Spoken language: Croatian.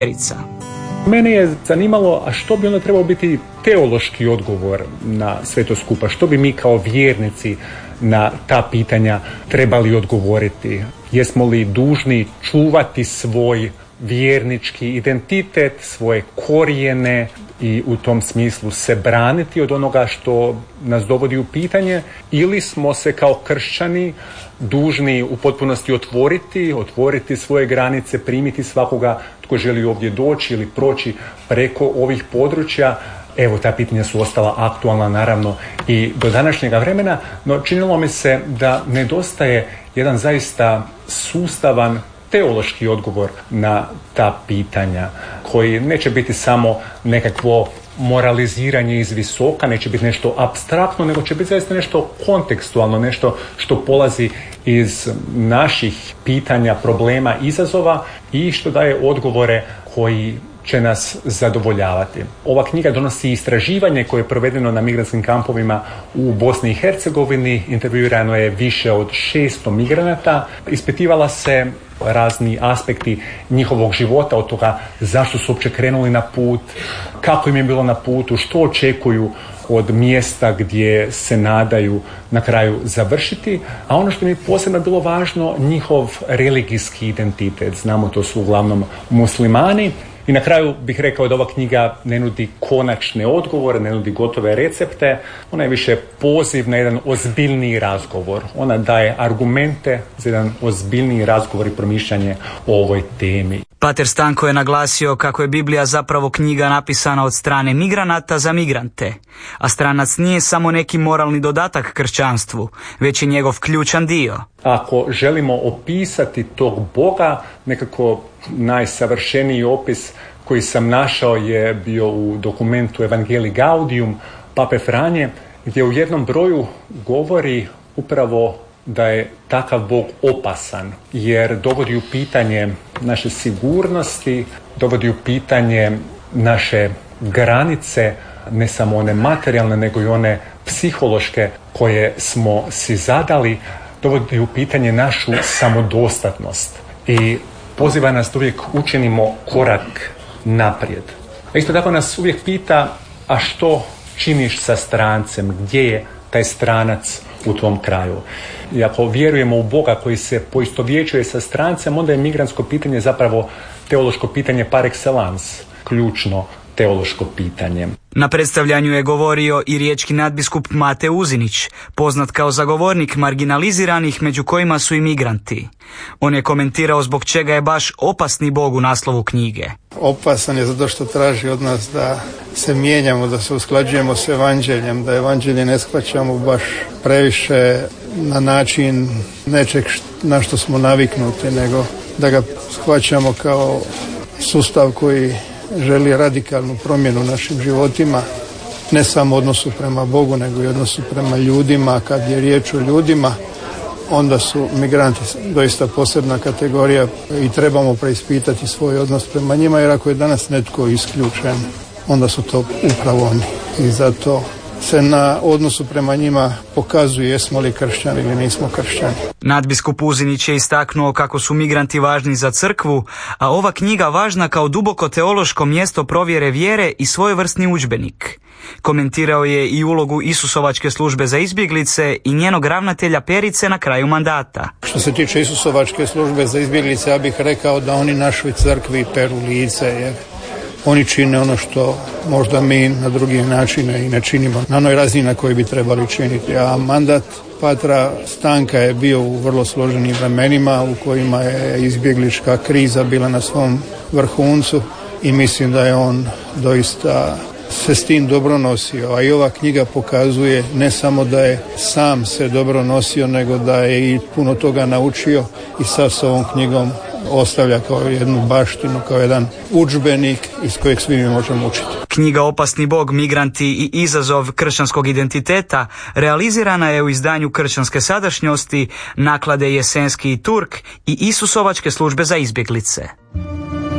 Perica. Mene je zanimalo, a što bi onda trebao biti teološki odgovor na sve to skupa? Što bi mi kao vjernici na ta pitanja trebali odgovoriti? Jesmo li dužni čuvati svoj vjernički identitet, svoje korijene i u tom smislu se braniti od onoga što nas dovodi u pitanje, ili smo se kao kršćani dužni u potpunosti otvoriti svoje granice, primiti svakoga tko želi ovdje doći ili proći preko ovih područja. Evo, ta pitanja su ostala aktualna naravno i do današnjega vremena, no činilo mi se da nedostaje jedan zaista sustavan teološki odgovor na ta pitanja, koji neće biti samo nekakvo moraliziranje iz visoka, neće biti nešto apstraktno, nego će biti zaista nešto kontekstualno, nešto što polazi iz naših pitanja, problema, izazova i što daje odgovore koji će nas zadovoljavati. Ova knjiga donosi istraživanje koje je provedeno na migrantskim kampovima u Bosni i Hercegovini. Intervjuirano je više od 600 migranata. Ispitivala se razni aspekti njihovog života, od toga zašto su uopće krenuli na put, kako im je bilo na putu, što očekuju od mjesta gdje se nadaju na kraju završiti. A ono što mi je posebno bilo važno, njihov religijski identitet. Znamo, to su uglavnom muslimani. I na kraju bih rekao da ova knjiga ne nudi konačne odgovore, ne nudi gotove recepte. Ona je više poziv na jedan ozbiljniji razgovor. Ona daje argumente za jedan ozbiljniji razgovor i promišljanje o ovoj temi. Pater Stanko je naglasio kako je Biblija zapravo knjiga napisana od strane migranata za migrante, a stranac nije samo neki moralni dodatak kršćanstvu, već i njegov ključan dio. Ako želimo opisati tog Boga, nekako najsavršeniji opis koji sam našao je bio u dokumentu Evangelii Gaudium Pape Franje, gdje u jednom broju govori upravo da je takav Bog opasan, jer dovodi u pitanje naše sigurnosti, dovodi u pitanje naše granice, ne samo one materijalne, nego i one psihološke koje smo si zadali, dovodi u pitanje našu samodostatnost i poziva nas da uvijek učinimo korak naprijed. A isto tako nas uvijek pita, a što činiš sa strancem, gdje je taj stranac u tvom kraju? I ako vjerujemo u Boga koji se poistovjećuje sa strancem, onda je migrantsko pitanje zapravo teološko pitanje par excellence, ključno teološko pitanje. Na predstavljanju je govorio i riječki nadbiskup Mate Uzinić, poznat kao zagovornik marginaliziranih, među kojima su i migranti. On je komentirao zbog čega je baš opasni Bog u naslovu knjige. Opasan je zato što traži od nas da se mijenjamo, da se usklađujemo s evanđeljem, da evanđelje ne shvaćamo baš previše na način nečeg na što smo naviknuti, nego da ga shvaćamo kao sustav koji želi radikalnu promjenu u našim životima, ne samo odnosu prema Bogu, nego i odnosu prema ljudima. Kad je riječ o ljudima, onda su migranti doista posebna kategorija i trebamo preispitati svoj odnos prema njima, jer ako je danas netko isključen, onda su to upravo oni. I zato se na odnosu prema njima pokazuje jesmo li kršćani ili nismo kršćani. Nadbiskup Uzinić je istaknuo kako su migranti važni za crkvu, a ova knjiga važna kao duboko teološko mjesto provjere vjere i svojevrsni udžbenik. Komentirao je i ulogu Isusovačke službe za izbjeglice i njenog ravnatelja Perice na kraju mandata. Što se tiče Isusovačke službe za izbjeglice, ja bih rekao da oni našoj crkvi peru lice, jer oni čine ono što možda mi na drugi načine i ne činimo na onoj razini na kojoj bi trebali činiti. A mandat Patra Stanka je bio u vrlo složenim vremenima u kojima je izbjeglička kriza bila na svom vrhuncu i mislim da je on doista se s tim dobro nosio. A i ova knjiga pokazuje ne samo da je sam se dobro nosio, nego da je i puno toga naučio i sad s ovom knjigom ostavlja kao jednu baštinu, kao jedan udžbenik iz kojeg svi mi možemo učiti. Knjiga Opasni Bog, migranti i izazov kršćanskog identiteta realizirana je u izdanju Kršćanske sadašnjosti, naklade Jesenski i Turk i Isusovačke službe za izbjeglice.